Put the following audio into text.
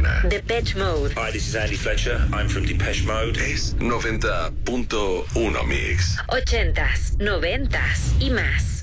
buena. Depeche Mode. Hi, this is Andy Fletcher. I'm from Depeche Mode. Es 90.1 Mix. 80s, 90s y más.